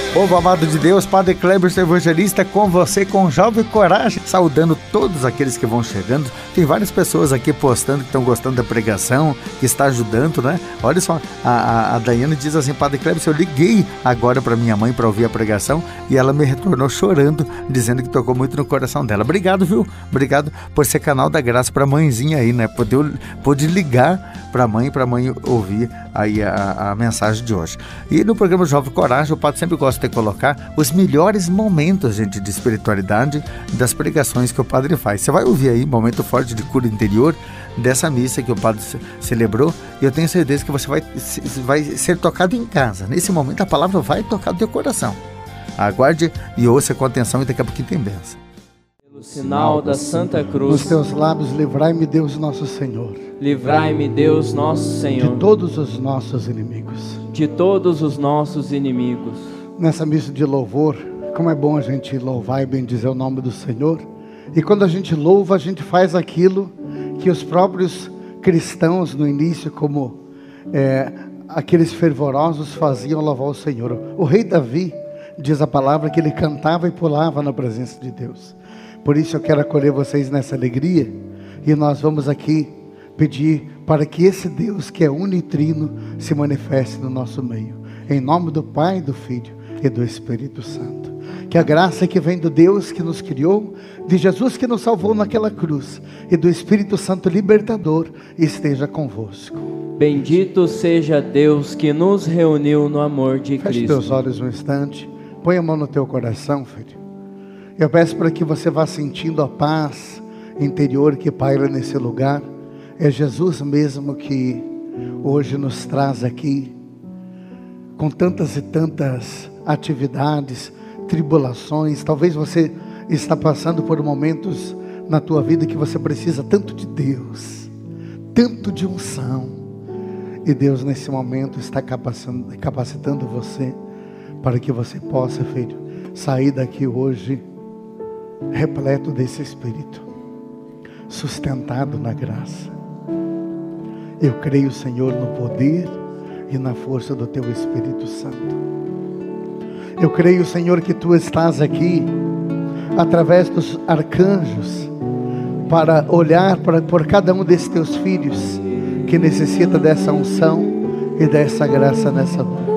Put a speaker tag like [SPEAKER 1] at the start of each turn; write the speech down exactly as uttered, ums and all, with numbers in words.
[SPEAKER 1] Povo amado de Deus, Padre Kleber, seu evangelista, com você, com Jovem Coragem, saudando todos aqueles que vão chegando. Tem várias pessoas aqui postando que estão gostando da pregação, que está ajudando, né? Olha só, a, a, a Daiane diz assim: Padre Kleber, eu liguei agora para minha mãe para ouvir a pregação e ela me retornou chorando, dizendo que tocou muito no coração dela. Obrigado, viu? Obrigado por ser canal da graça para a mãezinha aí, né? Poder, pode ligar para a mãe, para a mãe ouvir aí a, a mensagem de hoje. E no programa Jovem Coragem, o Padre sempre gosta de colocar os melhores momentos, gente, de espiritualidade das pregações que o Padre faz. Você vai ouvir aí momento forte de cura interior dessa missa que o Padre celebrou, e eu tenho certeza que você vai, vai ser tocado em casa. Nesse momento a palavra vai tocar no teu coração. Aguarde e ouça com atenção, e daqui a pouquinho tem bênção.
[SPEAKER 2] Pelo sinal da Santa Cruz,
[SPEAKER 3] nos teus lábios, livrai-me, Deus nosso Senhor.
[SPEAKER 2] Livrai-me, Deus nosso Senhor,
[SPEAKER 3] de todos os nossos inimigos.
[SPEAKER 2] De todos os nossos inimigos.
[SPEAKER 3] Nessa missa de louvor, como é bom a gente louvar e bendizer o nome do Senhor. E quando a gente louva, a gente faz aquilo que os próprios cristãos no início, como é, aqueles fervorosos, faziam louvar o Senhor. O rei Davi, diz a palavra, que ele cantava e pulava na presença de Deus. Por isso eu quero acolher vocês nessa alegria, e nós vamos aqui pedir para que esse Deus que é unitrino se manifeste no nosso meio. Em nome do Pai, do Filho e do Espírito Santo. Que a graça que vem do Deus que nos criou, de Jesus que nos salvou naquela cruz, e do Espírito Santo libertador esteja convosco.
[SPEAKER 2] Bendito seja Deus que nos reuniu no amor de Cristo.
[SPEAKER 3] Feche teus olhos um instante. Põe a mão no teu coração, filho. Eu peço para que você vá sentindo a paz interior que paira nesse lugar. É Jesus mesmo que hoje nos traz aqui, com tantas e tantas atividades, tribulações. Talvez você está passando por momentos na tua vida que você precisa tanto de Deus, tanto de unção. E Deus nesse momento está capacitando, capacitando você para que você possa, filho, sair daqui hoje repleto desse Espírito, sustentado na graça. Eu creio, Senhor, no poder e na força do Teu Espírito Santo. Eu creio, Senhor, que Tu estás aqui, através dos arcanjos, para olhar para, por cada um desses Teus filhos, que necessita dessa unção e dessa graça nessa noite.